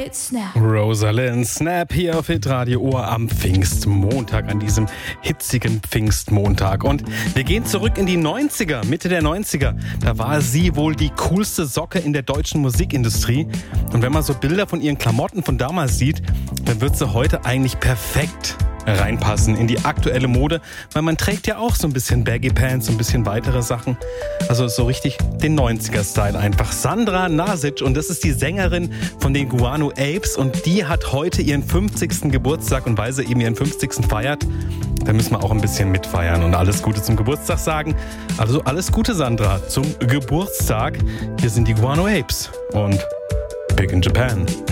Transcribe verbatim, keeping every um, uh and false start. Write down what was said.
mit Snap. Rosalind Snap hier auf Hitradio Ohr am Pfingstmontag, an diesem hitzigen Pfingstmontag. Und wir gehen zurück in die neunziger, Mitte der neunziger. Da war sie wohl die coolste Socke in der deutschen Musikindustrie. Und wenn man so Bilder von ihren Klamotten von damals sieht, dann wird sie heute eigentlich perfekt reinpassen in die aktuelle Mode, weil man trägt ja auch so ein bisschen Baggy Pants, so ein bisschen weitere Sachen. Also so richtig den neunziger-Style einfach. Sandra Nasic, und das ist die Sängerin von den Guano Apes, und die hat heute ihren fünfzigsten Geburtstag, und weil sie eben ihren fünfzigsten feiert, da müssen wir auch ein bisschen mitfeiern und alles Gute zum Geburtstag sagen. Also alles Gute, Sandra, zum Geburtstag. Hier sind die Guano Apes und Big in Japan.